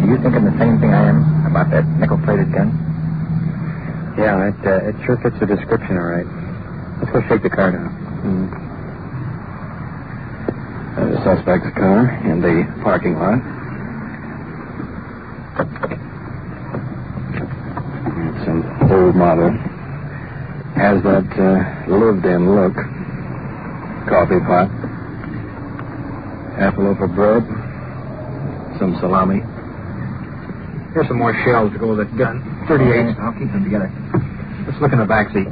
you thinking the same thing I am about that nickel-plated gun? Yeah, it sure fits the description all right. Let's go shake the car down. The suspect's car in the parking lot. It's an old model. Has that lived-in look. Coffee pot. Half a loaf of bread. Some salami. Here's some more shells to go with that gun. 38. I'll keep them together. Let's look in the back seat.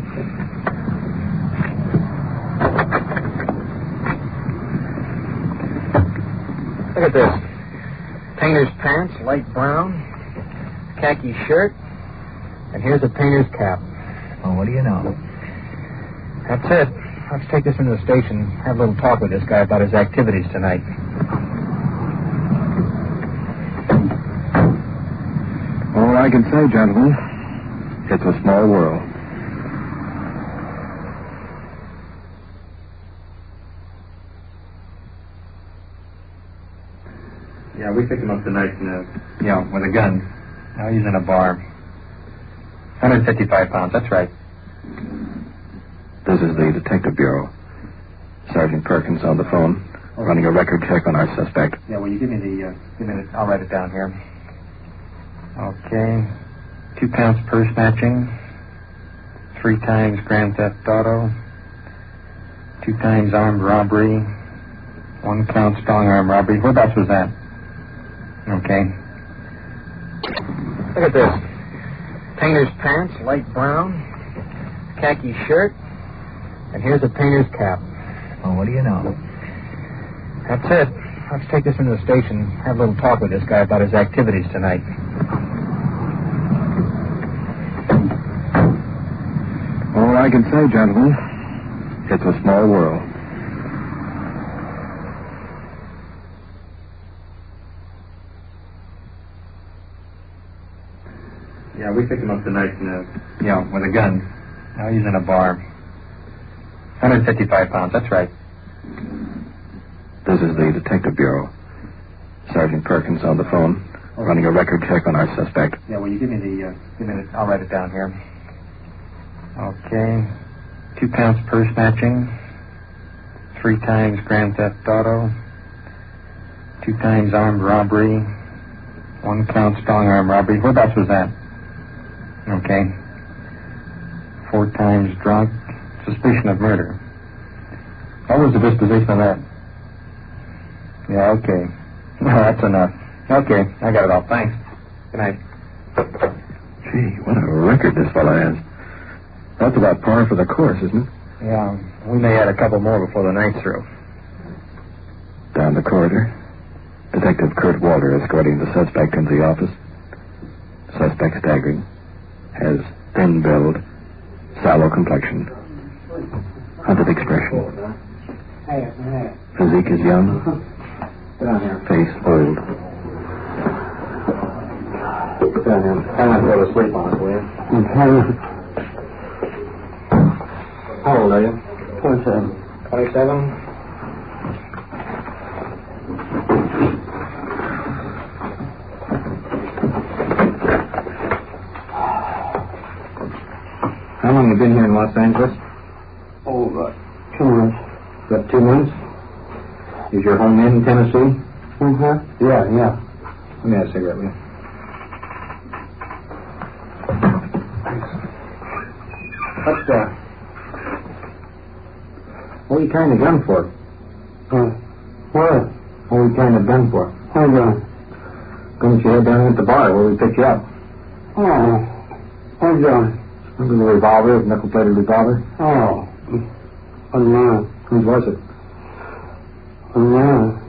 Look at this. Painter's pants, light brown. Khaki shirt. And here's a painter's cap. Well, what do you know? That's it. Let's take this into the station, have a little talk with this guy about his activities tonight. All I can say, gentlemen, it's a small world. Yeah, we picked him up tonight with a gun. Now he's in a bar. 155 pounds, that's right. This is the Detective Bureau. Sergeant Perkins on the phone, running a record check on our suspect. Yeah, will you give me I'll write it down here. Okay. 2 counts purse snatching. 3 times grand theft auto. 2 times armed robbery. 1 count strong arm robbery. Whereabouts was that? Okay. Look at this. Painter's pants, light brown. Khaki shirt. And here's a painter's cap. Well, what do you know? That's it. Let's take this into the station, have a little talk with this guy about his activities tonight. All I can say, gentlemen, it's a small world. Yeah, we picked him up tonight with a gun. Now he's in a bar. 155 pounds, that's right. This is the Detective Bureau. Sergeant Perkins on the phone, running a record check on our suspect. Yeah, will you give me I'll write it down here. Okay. 2 counts purse snatching. 3 times grand theft auto. 2 times armed robbery. 1 count strong arm robbery. Whereabouts was that? Okay. 4 times drunk. Suspicion of murder. What was the disposition of that? Yeah, okay. Well, that's enough. Okay, I got it all. Thanks. Good night. Gee, what a record this fella has. That's about par for the course, isn't it? Yeah, we may add a couple more before the night's through. Down the corridor, Detective Kurt Walter escorting the suspect into the office. Suspect staggering. Has thin build, sallow complexion, hunted expression. Physique is young, face old. Sit down here. I'm not going to sleep on it, will you? How old are you? 27. 27? How long have you been here in Los Angeles? Oh, about 2 months. About 2 months? Is your home in Tennessee? Mm-hmm. Yeah. Let me have a cigarette, will you? What are you carrying a gun for? What? What are you carrying a gun for? Hold on. Couldn't you head down at the bar where we picked you up? Oh. Hold on. Remember the revolver, the nickel-plated revolver? Oh. Oh, no. Whose was it? Oh, no.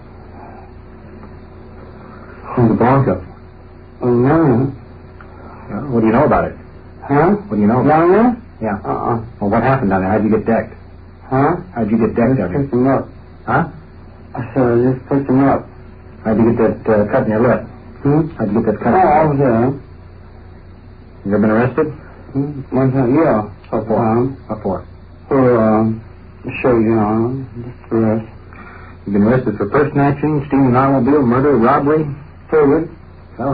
Who's the Bronco? Oh, no. What do you know about it? Huh? What do you know about Down there? it? Yeah. Uh-uh. Well, what happened down there? How'd you get decked? Huh? How'd you get decked down Just picked there? him up. Huh? I said, I just picked him up. How'd you get that cut in your lip? How'd you get that cut in Oh, I your was lip? there. You ever been arrested? One time, yeah. What for? What for? For, show you on. Just for us. You've been arrested for purse snatching, stealing an automobile, murder, robbery? Forward.